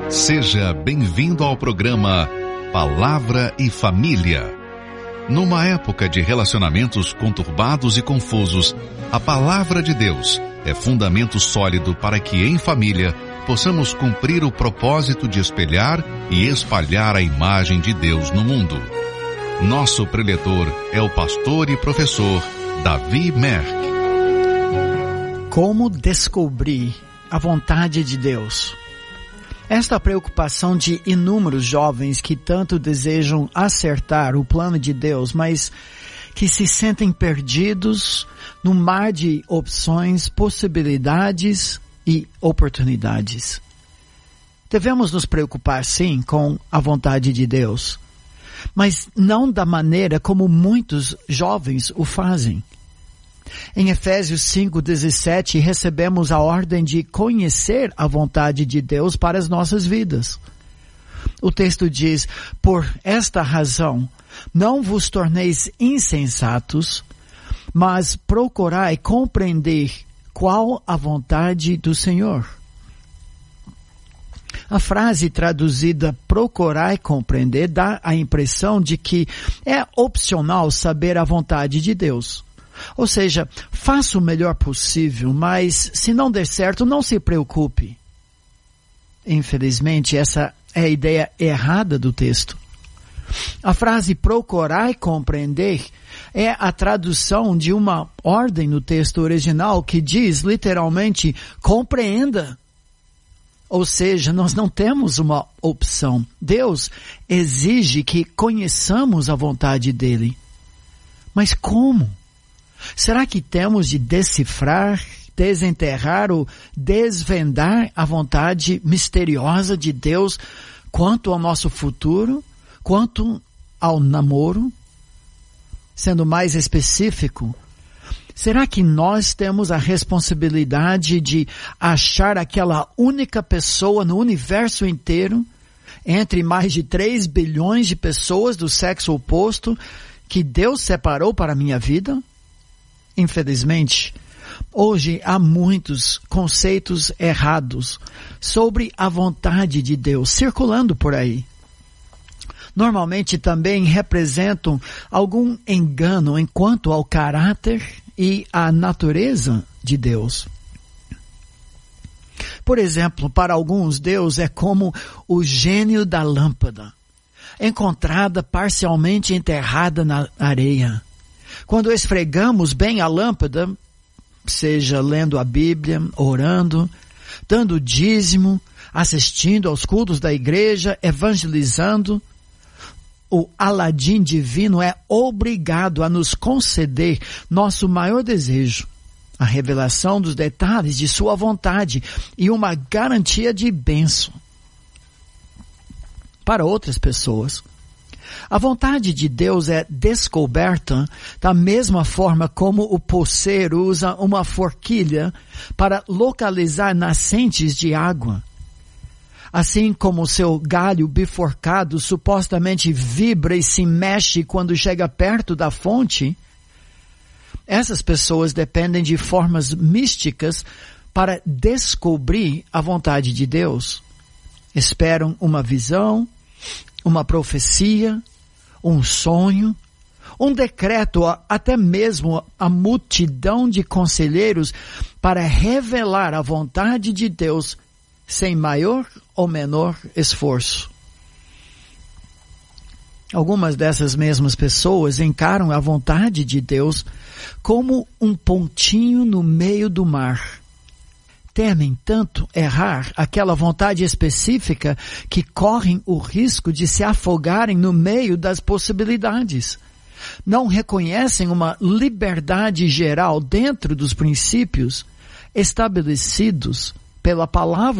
Seja bem-vindo ao programa Palavra e Família. Numa época de relacionamentos conturbados e confusos, a Palavra de Deus é fundamento sólido para que, em família, possamos cumprir o propósito de espelhar e espalhar a imagem de Deus no mundo. Nosso preletor é o pastor e professor Davi Merck. Como descobrir a vontade de Deus? Esta preocupação de inúmeros jovens que tanto desejam acertar o plano de Deus, mas que se sentem perdidos no mar de opções, possibilidades e oportunidades. Devemos nos preocupar, sim, com a vontade de Deus, mas não da maneira como muitos jovens o fazem. Em Efésios 5:17, recebemos a ordem de conhecer a vontade de Deus para as nossas vidas. O texto diz: por esta razão, não vos torneis insensatos, mas procurai compreender qual a vontade do Senhor. A frase traduzida procurai compreender dá a impressão de que é opcional saber a vontade de Deus. Ou seja, faça o melhor possível, mas se não der certo, não se preocupe. Infelizmente, essa é a ideia errada do texto. A frase procurar compreender é a tradução de uma ordem no texto original que diz literalmente compreenda. Ou seja, nós não temos uma opção. Deus exige que conheçamos a vontade dele. Mas como? Será que temos de decifrar, desenterrar ou desvendar a vontade misteriosa de Deus quanto ao nosso futuro, quanto ao namoro? Sendo mais específico, será que nós temos a responsabilidade de achar aquela única pessoa no universo inteiro, entre mais de 3 bilhões de pessoas do sexo oposto, que Deus separou para a minha vida? Infelizmente, hoje há muitos conceitos errados sobre a vontade de Deus circulando por aí. Normalmente também representam algum engano quanto ao caráter e à natureza de Deus. Por exemplo, para alguns, Deus é como o gênio da lâmpada, encontrada parcialmente enterrada na areia. Quando esfregamos bem a lâmpada, seja lendo a Bíblia, orando, dando dízimo, assistindo aos cultos da igreja, evangelizando, o Aladim divino é obrigado a nos conceder nosso maior desejo, a revelação dos detalhes de sua vontade e uma garantia de bênção. Para outras pessoas, a vontade de Deus é descoberta da mesma forma como o poceiro usa uma forquilha para localizar nascentes de água. Assim como seu galho biforcado supostamente vibra e se mexe quando chega perto da fonte, essas pessoas dependem de formas místicas para descobrir a vontade de Deus. Esperam uma visão, uma profecia, um sonho, um decreto, até mesmo a multidão de conselheiros para revelar a vontade de Deus sem maior ou menor esforço. Algumas dessas mesmas pessoas encaram a vontade de Deus como um pontinho no meio do mar. Temem tanto errar aquela vontade específica que correm o risco de se afogarem no meio das possibilidades. Não reconhecem uma liberdade geral dentro dos princípios estabelecidos pela palavra